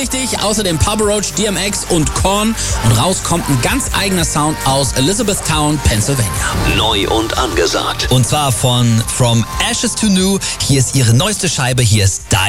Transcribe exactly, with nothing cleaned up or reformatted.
Richtig, außerdem Papa Roach, D M X und Korn. Und raus kommt ein ganz eigener Sound aus Elizabethtown, Pennsylvania. Neu und angesagt. Und zwar von From Ashes to New. Hier ist ihre neueste Scheibe. Hier ist Die